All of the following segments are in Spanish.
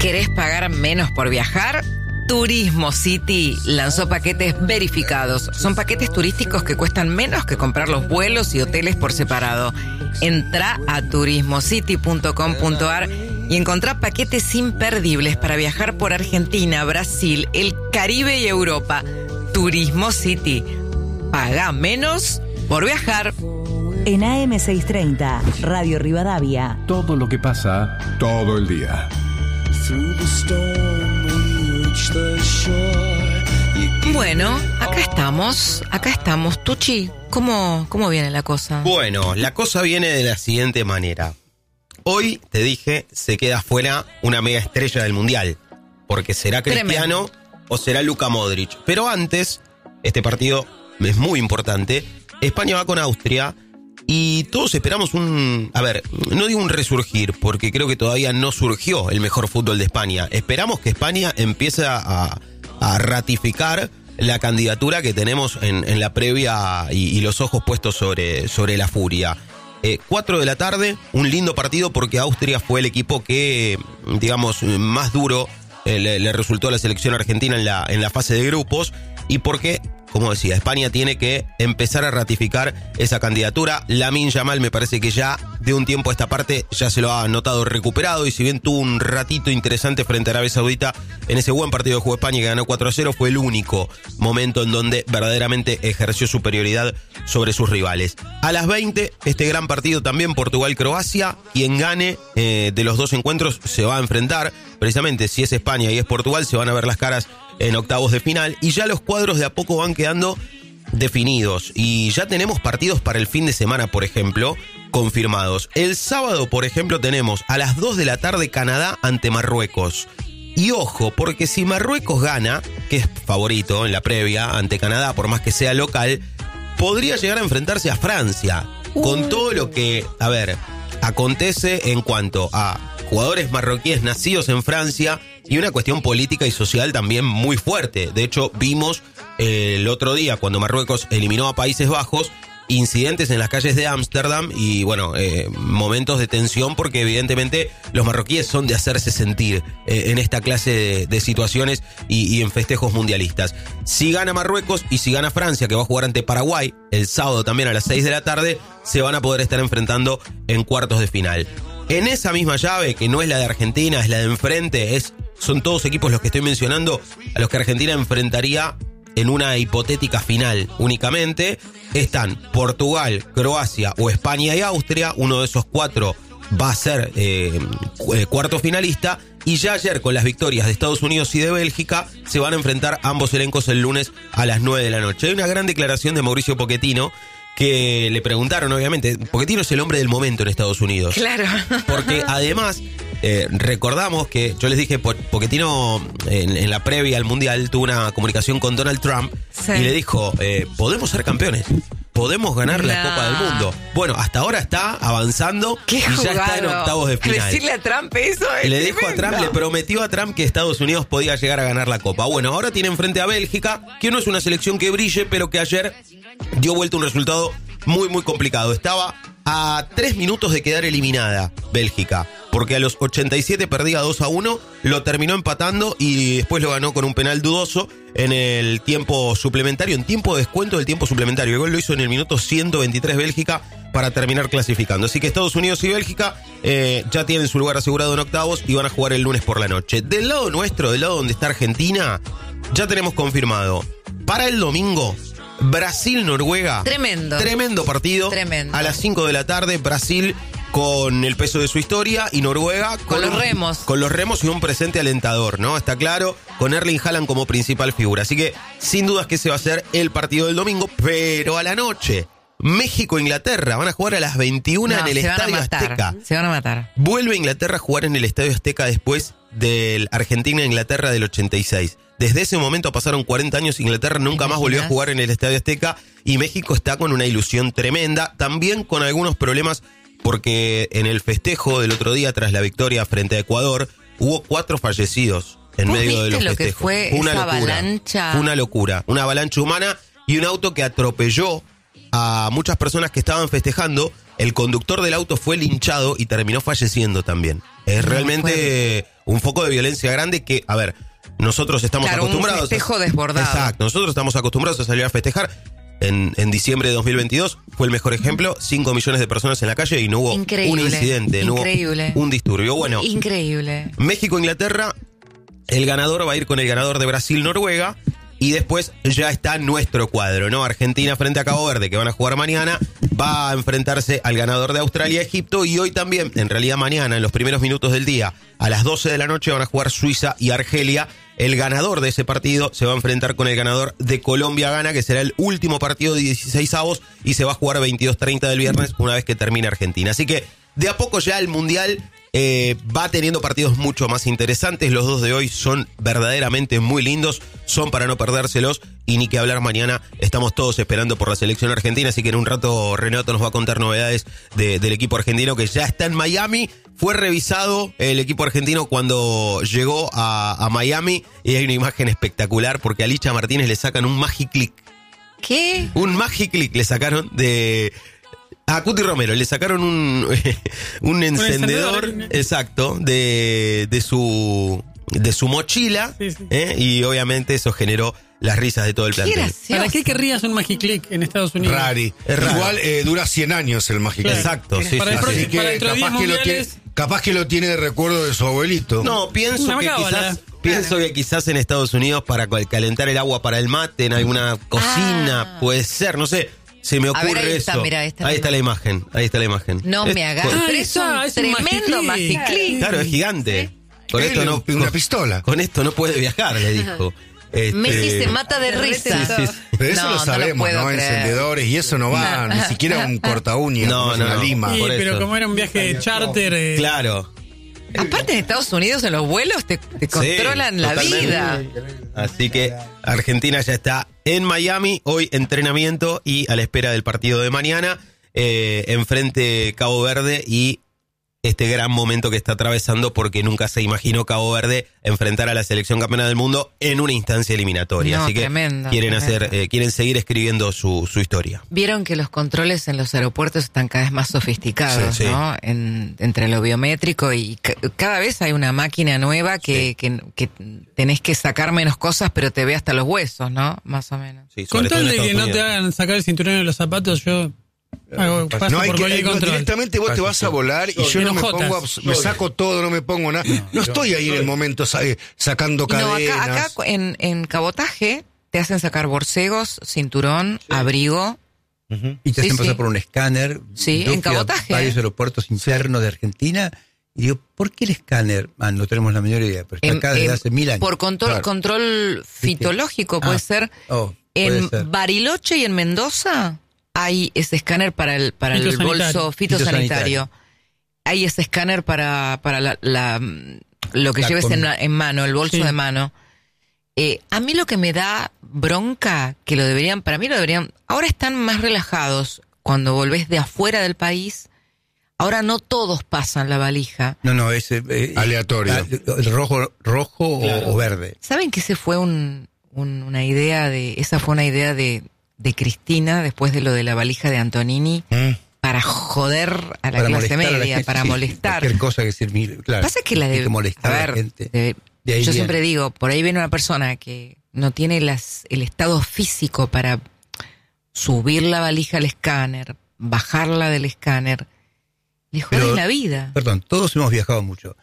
¿Querés pagar menos por viajar? Turismo City lanzó paquetes verificados. Son paquetes turísticos que cuestan menos que comprar los vuelos y hoteles por separado. Entrá a turismocity.com.ar y encontrá paquetes imperdibles para viajar por Argentina, Brasil, el Caribe y Europa. Turismo City. Pagá menos por viajar. En AM630, Radio Rivadavia. Todo lo que pasa todo el día. Bueno, acá estamos. Tucci, ¿cómo viene la cosa? Bueno, la cosa viene de la siguiente manera. Hoy, te dije, se queda fuera una mega estrella del Mundial, porque será Cristiano o será Luka Modric. Pero antes, este partido es muy importante, España va con Austria y todos esperamos no digo un resurgir, porque creo que todavía no surgió el mejor fútbol de España. Esperamos que España empiece a ratificar la candidatura que tenemos en la previa y los ojos puestos sobre la furia. 4 de la tarde, un lindo partido porque Austria fue el equipo que, digamos, más duro le resultó a la selección argentina en la fase de grupos y porque, como decía, España tiene que empezar a ratificar esa candidatura. Lamine Yamal me parece que ya de un tiempo a esta parte ya se lo ha notado recuperado y si bien tuvo un ratito interesante frente a Arabia Saudita en ese buen partido que jugó España que ganó 4-0, fue el único momento en donde verdaderamente ejerció superioridad sobre sus rivales. A las 20, este gran partido también, Portugal-Croacia. Quien gane de los dos encuentros se va a enfrentar. Precisamente si es España y es Portugal, se van a ver las caras en octavos de final y ya los cuadros de a poco van quedando definidos y ya tenemos partidos para el fin de semana, por ejemplo, confirmados. El sábado, por ejemplo, tenemos a las 2 de la tarde Canadá ante Marruecos. Y ojo, porque si Marruecos gana, que es favorito en la previa ante Canadá, por más que sea local, podría llegar a enfrentarse a Francia, con todo lo que, acontece en cuanto a jugadores marroquíes nacidos en Francia y una cuestión política y social también muy fuerte. De hecho, vimos el otro día, cuando Marruecos eliminó a Países Bajos, incidentes en las calles de Ámsterdam y, momentos de tensión porque evidentemente los marroquíes son de hacerse sentir en esta clase de situaciones y en festejos mundialistas. Si gana Marruecos y si gana Francia, que va a jugar ante Paraguay el sábado también a las 6 de la tarde, se van a poder estar enfrentando en cuartos de final. En esa misma llave, que no es la de Argentina, es la de enfrente, son todos equipos los que estoy mencionando, a los que Argentina enfrentaría en una hipotética final únicamente. Están Portugal, Croacia o España y Austria. Uno de esos cuatro va a ser cuarto finalista. Y ya ayer, con las victorias de Estados Unidos y de Bélgica, se van a enfrentar ambos elencos el lunes a las 9 de la noche. Hay una gran declaración de Mauricio Pochettino, que le preguntaron, obviamente. Pochettino es el hombre del momento en Estados Unidos. Claro. Porque además, recordamos que yo les dije, Pochettino en la previa al Mundial tuvo una comunicación con Donald Trump y le dijo, podemos ser campeones, podemos ganar la Copa del Mundo. Bueno, hasta ahora está avanzando y ya está en octavos de final. Decirle a Trump eso es le dijo a Trump, le prometió a Trump que Estados Unidos podía llegar a ganar la Copa. Bueno, ahora tienen frente a Bélgica, que no es una selección que brille, pero que ayer dio vuelta un resultado muy, muy complicado. Estaba a 3 minutos de quedar eliminada Bélgica, porque a los 87 perdía 2-1, lo terminó empatando y después lo ganó con un penal dudoso en el tiempo suplementario, en tiempo de descuento del tiempo suplementario. El gol lo hizo en el minuto 123 Bélgica para terminar clasificando. Así que Estados Unidos y Bélgica ya tienen su lugar asegurado en octavos y van a jugar el lunes por la noche. Del lado nuestro, del lado donde está Argentina, ya tenemos confirmado para el domingo Brasil-Noruega. Tremendo partido. Tremendo. A las 5 de la tarde, Brasil con el peso de su historia y Noruega con los remos. Con los remos y un presente alentador, ¿no? Está claro, con Erling Haaland como principal figura. Así que, sin dudas que ese va a ser el partido del domingo, pero a la noche, México-Inglaterra, van a jugar a las 21 en el Estadio Azteca. Se van a matar. Vuelve Inglaterra a jugar en el Estadio Azteca después del Argentina-Inglaterra del 86. Desde ese momento pasaron 40 años, Inglaterra nunca más volvió a jugar en el Estadio Azteca y México está con una ilusión tremenda, también con algunos problemas porque en el festejo del otro día tras la victoria frente a Ecuador hubo 4 fallecidos en medio de los festejos. Lo que fue esa avalancha? Fue una locura, una avalancha humana y un auto que atropelló a muchas personas que estaban festejando el conductor del auto fue linchado y terminó falleciendo también. Es realmente un foco de violencia grande que, a ver, nosotros estamos acostumbrados. Un festejo desbordado. Exacto, nosotros estamos acostumbrados a salir a festejar. En diciembre de 2022 fue el mejor ejemplo, 5 millones de personas en la calle y no hubo un incidente, no hubo un disturbio. Bueno, increíble. México-Inglaterra, el ganador va a ir con el ganador de Brasil-Noruega y después ya está nuestro cuadro, ¿no? Argentina frente a Cabo Verde, que van a jugar mañana, va a enfrentarse al ganador de Australia-Egipto y hoy también, en realidad mañana, en los primeros minutos del día, a las 12 de la noche van a jugar Suiza y Argelia. El ganador de ese partido se va a enfrentar con el ganador de Colombia-Ghana, que será el último partido de 16avos y se va a jugar 22:30 del viernes una vez que termine Argentina. Así que de a poco ya el Mundial va teniendo partidos mucho más interesantes. Los dos de hoy son verdaderamente muy lindos, son para no perdérselos y ni que hablar mañana. Estamos todos esperando por la selección argentina, así que en un rato Renato nos va a contar novedades del equipo argentino que ya está en Miami. Fue revisado el equipo argentino cuando llegó a Miami y hay una imagen espectacular porque a Licha Martínez le sacan un Magiclick. ¿Qué? Un Magiclick le sacaron a Cuti Romero, le sacaron un encendedor, exacto, de su mochila, sí. Y obviamente eso generó las risas de todo el plantel. ¿Para qué querrías un Magiclick en Estados Unidos? Es raro. Igual dura 100 años el Magiclick. Claro. Exacto, sí. Para Así que capaz que lo tiene de recuerdo de su abuelito. No, pienso que quizás en Estados Unidos para calentar el agua para el mate, en alguna cocina, puede ser, no sé. Se me ocurre ahí está, eso. Mirá, ahí está la imagen. No me hagas. Es un tremendo Magiclick. Claro, es gigante. Sí. Con esto no, una pistola. Con esto no puede viajar, le dijo. Messi se mata de risa. Sí. Pero eso lo sabemos, ¿no? Encendedores y eso no va, ni siquiera un corta uña, una lima. Sí, pero como era un viaje charter. Claro. Aparte en Estados Unidos en los vuelos te controlan la vida. Así que Argentina ya está en Miami, hoy entrenamiento y a la espera del partido de mañana, enfrente Cabo Verde y este gran momento que está atravesando porque nunca se imaginó Cabo Verde enfrentar a la selección campeona del mundo en una instancia eliminatoria. Así que tremendo. Quieren seguir escribiendo su historia. Vieron que los controles en los aeropuertos están cada vez más sofisticados, sí. ¿No? Entre lo biométrico y cada vez hay una máquina nueva que tenés que sacar menos cosas, pero te ve hasta los huesos, ¿no? Más o menos. Sí, con tal de que no te hagan sacar el cinturón de los zapatos, yo no hay que directamente vos te vas a volar y yo no me pongo, me saco todo, no me pongo nada. No estoy ahí en el momento sacando cadenas. No, acá en cabotaje te hacen sacar borcegos, cinturón, abrigo. Y te hacen pasar por un escáner. Sí, en cabotaje. Varios aeropuertos internos de Argentina. Y digo, ¿por qué el escáner? No tenemos la menor idea, pero está acá desde hace 1000 años. Por control fitológico, puede ser. En Bariloche y en Mendoza hay ese escáner para el bolso fitosanitario. Hay ese escáner para lo que lleves en mano, el bolso de mano. A mí lo que me da bronca, que para mí lo deberían, ahora están más relajados cuando volvés de afuera del país. Ahora no todos pasan la valija. No, es aleatorio. El rojo claro. o verde. ¿Saben que esa fue una idea de Cristina después de lo de la valija de Antonini para joder a la clase media, para molestar? Cualquier cosa que sirve, claro. Pasa que que molestar a la gente. Yo siempre digo, por ahí viene una persona que no tiene el estado físico para subir la valija al escáner, bajarla del escáner. Le jodes la vida. Perdón, todos hemos viajado mucho.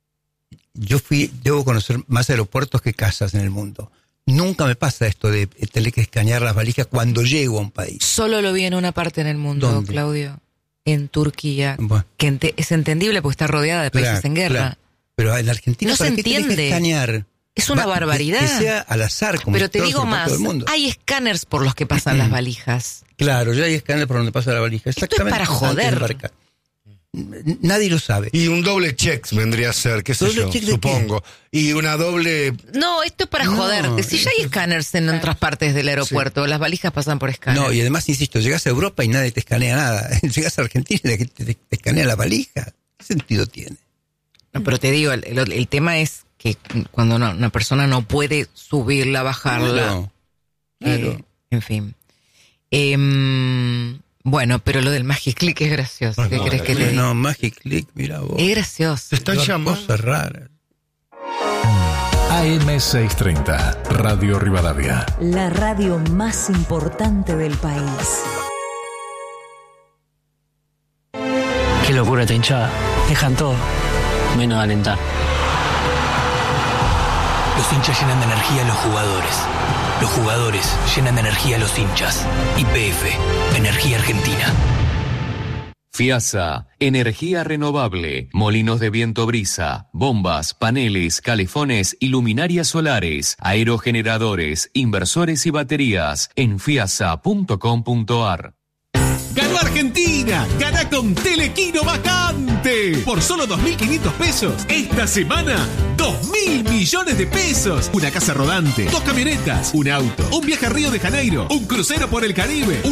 Debo conocer más aeropuertos que casas en el mundo. Nunca me pasa esto de tener que escanear las valijas cuando llego a un país. Solo lo vi en una parte en el mundo, ¿dónde? Claudio. En Turquía. Bueno. Que es entendible porque está rodeada de países en guerra. Claro. Pero en Argentina no se entiende. Que escanear. Es una barbaridad. Que sea al azar, como pero te digo más, hay escáneres por los que pasan las valijas. Claro, ya hay escáneres por donde pasa la valija. Exactamente. Esto es para joder. Nadie lo sabe. Y un doble check vendría a ser, qué sé yo, supongo. Y una doble... No, esto es para joder. Si ya hay escáneres en otras partes del aeropuerto, las valijas pasan por escáner. No, y además, insisto, llegas a Europa y nadie te escanea nada. Llegas a Argentina y te escanea la valija. ¿Qué sentido tiene? No, pero te digo, el tema es que cuando una persona no puede subirla, bajarla. Claro. En fin. Bueno, pero lo del Magic Click es gracioso. ¿Qué crees que le diga? No, Magic Click, mira vos. Es gracioso. Te están llamando. Cosas raras. AM630, Radio Rivadavia. La radio más importante del país. Qué locura esta hinchada. Dejan todo, menos alentar. Los hinchas llenan de energía a los jugadores. Los jugadores llenan de energía a los hinchas. YPF, Energía Argentina. FIASA, energía renovable, molinos de viento brisa, bombas, paneles, calefones y luminarias solares, aerogeneradores, inversores y baterías en fiasa.com.ar. ¡Ganó Argentina! ¡Gana con Telequino Vacante! Por solo 2.500 pesos. Esta semana, 2.000 millones de pesos. Una casa rodante, 2 camionetas, un auto, un viaje a Río de Janeiro, un crucero por el Caribe,